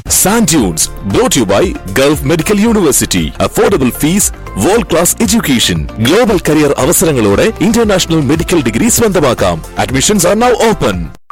Sand Dunes, brought to you by Gulf Medical University. Affordable fees, world-class education. Global career അവസരങ്ങളോടെ international medical degree സ്വന്തമാക്കാം. Admissions are now open.